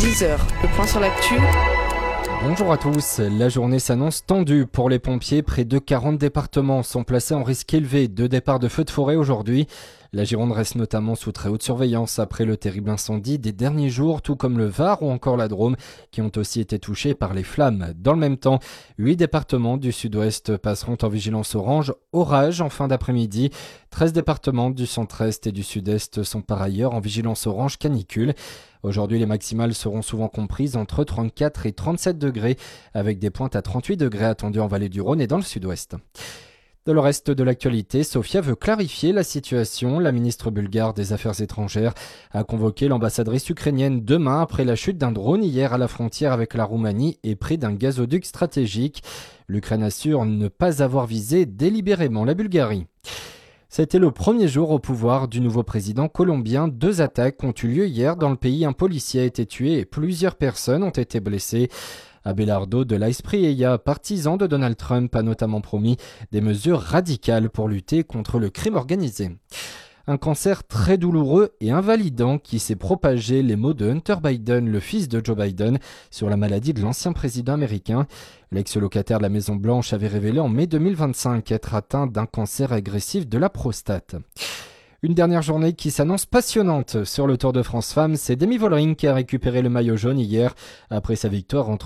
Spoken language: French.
10h, le point sur l'actu. Bonjour à tous, la journée s'annonce tendue pour les pompiers. Près de 40 départements sont placés en risque élevé de départ de feux de forêt aujourd'hui. La Gironde reste notamment sous très haute surveillance après le terrible incendie des derniers jours, tout comme le Var ou encore la Drôme, qui ont aussi été touchés par les flammes. Dans le même temps, 8 départements du sud-ouest passeront en vigilance orange orage en fin d'après-midi. 13 départements du centre-est et du sud-est sont par ailleurs en vigilance orange canicule. Aujourd'hui, les maximales seront souvent comprises entre 34 et 37 degrés, avec des pointes à 38 degrés attendues en vallée du Rhône et dans le sud-ouest. Dans le reste de l'actualité, Sofia veut clarifier la situation. La ministre bulgare des Affaires étrangères a convoqué l'ambassadrice ukrainienne demain après la chute d'un drone hier à la frontière avec la Roumanie et près d'un gazoduc stratégique. L'Ukraine assure ne pas avoir visé délibérément la Bulgarie. C'était le premier jour au pouvoir du nouveau président colombien. 2 attaques ont eu lieu hier dans le pays. Un policier a été tué et plusieurs personnes ont été blessées. Abelardo de la Espriella, partisan de Donald Trump, a notamment promis des mesures radicales pour lutter contre le crime organisé. Un cancer très douloureux et invalidant qui s'est propagé, les mots de Hunter Biden, le fils de Joe Biden, sur la maladie de l'ancien président américain. L'ex-locataire de la Maison-Blanche avait révélé en mai 2025 être atteint d'un cancer agressif de la prostate. Une dernière journée qui s'annonce passionnante sur le Tour de France Femmes, c'est Demi Vollering qui a récupéré le maillot jaune hier après sa victoire entre